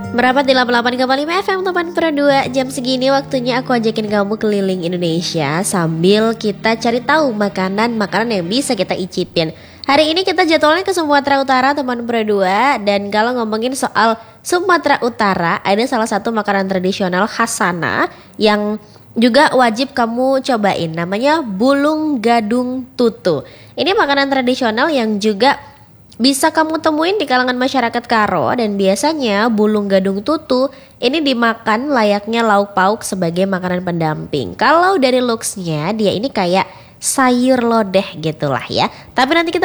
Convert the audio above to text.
Merapat di 88,5 FM teman Pro 2. Jam segini waktunya aku ajakin kamu keliling Indonesia sambil kita cari tahu makanan-makanan yang bisa kita icipin. Hari ini kita jadwalnya ke Sumatera Utara teman Pro 2. Dan kalau ngomongin soal Sumatera Utara, ada salah satu makanan tradisional khas sana yang juga wajib kamu cobain. Namanya bulung gadung tutu. Ini makanan tradisional yang juga bisa kamu temuin di kalangan masyarakat Karo, dan biasanya bulung gadung tutu ini dimakan layaknya lauk pauk sebagai makanan pendamping. Kalau dari looksnya dia ini kayak sayur lodeh gitulah ya. Tapi nanti kita